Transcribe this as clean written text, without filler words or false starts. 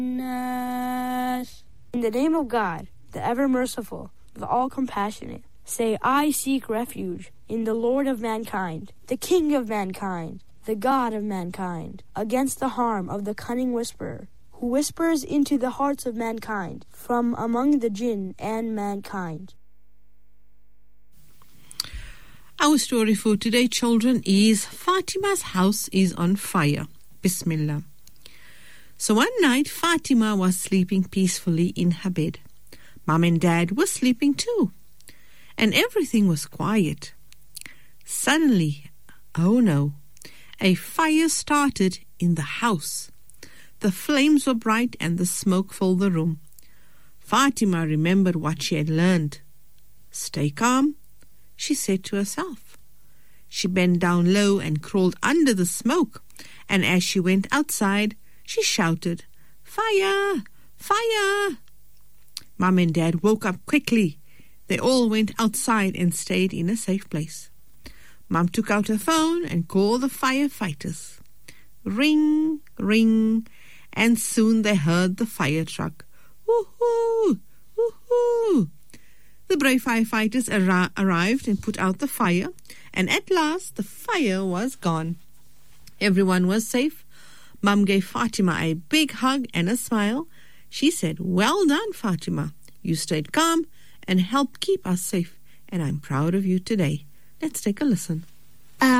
الناس. In the name of God, the ever-merciful, the all-compassionate, say, I seek refuge in the Lord of mankind, the King of mankind, the God of mankind, against the harm of the cunning whisperer, who whispers into the hearts of mankind from among the jinn and mankind. Our story for today, children, is Fatima's house is on fire. Bismillah. So one night, Fatima was sleeping peacefully in her bed. Mom and Dad were sleeping too, and everything was quiet. Suddenly, oh no, a fire started in the house. The flames were bright and the smoke filled the room. Fatima remembered what she had learned. Stay calm, she said to herself. She bent down low and crawled under the smoke, and as she went outside, she shouted, Fire! Fire! Mom and Dad woke up quickly. They all went outside and stayed in a safe place. Mom took out her phone and called the firefighters. Ring, ring, and soon they heard the fire truck. Woohoo! Woohoo! The brave firefighters arrived and put out the fire, and at last the fire was gone. Everyone was safe. Mum gave Fatima a big hug and a smile. She said, Well done, Fatima. You stayed calm and helped keep us safe, and I'm proud of you today. Let's take a listen.